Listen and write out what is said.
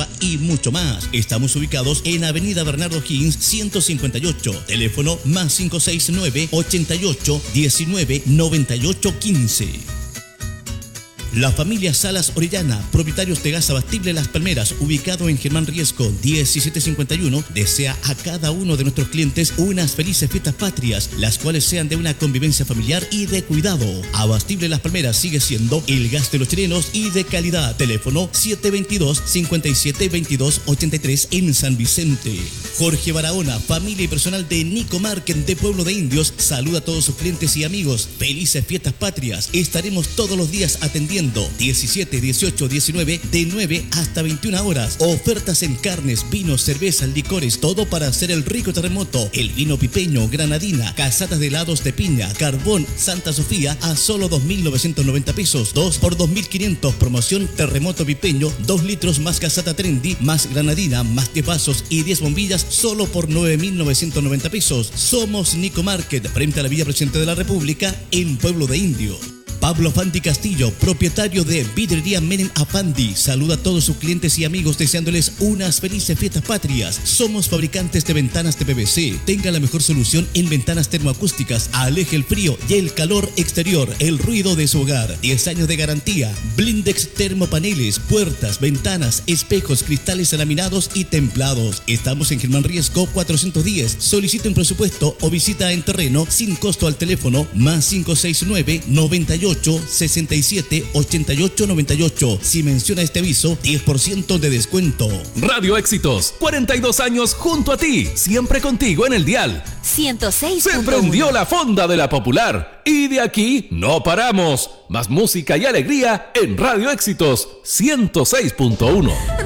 ropa y mucho más. Estamos ubicados en Avenida Bernardo Higgins 158. Teléfono +569 88 19 98 15. La familia Salas Orellana, propietarios de Gas Abastible Las Palmeras, ubicado en Germán Riesco 1751, desea a cada uno de nuestros clientes unas felices fiestas patrias, las cuales sean de una convivencia familiar y de cuidado. Abastible Las Palmeras sigue siendo el gas de los chilenos y de calidad. Teléfono 722-5722-83 en San Vicente. Jorge Barahona, familia y personal de Nico Market de Pueblo de Indios, saluda a todos sus clientes y amigos. Felices fiestas patrias. Estaremos todos los días atendiendo 17, 18, 19, de 9 hasta 21 horas. Ofertas en carnes, vinos, cervezas, licores, todo para hacer el rico terremoto. El vino pipeño, granadina, casatas de helados de piña, carbón, Santa Sofía a solo 2.990 pesos. 2 por 2.500. Promoción terremoto pipeño, 2 litros más casata trendy, más granadina, más 10 vasos y 10 bombillas solo por 9.990 pesos. Somos Nico Market, frente a la Villa Presidente de la República, en Pueblo de Indio. Pablo Afandi Castillo, propietario de Vidrería Menem Afandi, saluda a todos sus clientes y amigos deseándoles unas felices fiestas patrias. Somos fabricantes de ventanas de PVC. Tenga la mejor solución en ventanas termoacústicas. Aleje el frío y el calor exterior, el ruido de su hogar. 10 años de garantía. Blindex termopaneles, puertas, ventanas, espejos, cristales laminados y templados. Estamos en Germán Riesco 410. Solicita un presupuesto o visita en terreno sin costo al teléfono +569 98 67 88 98. Si menciona este aviso, 10% de descuento. Radio Éxitos, 42 años junto a ti, siempre contigo en el dial 106.1. Se prendió la fonda de la Popular y de aquí no paramos. Más música y alegría en Radio Éxitos 106.1.